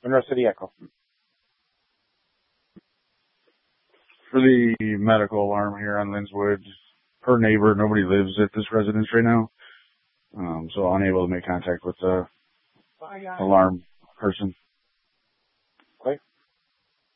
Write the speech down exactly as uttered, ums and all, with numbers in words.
Monroe City Echo. For the medical alarm here on Lindswood, per neighbor, nobody lives at this residence right now, um, so unable to make contact with the alarm person.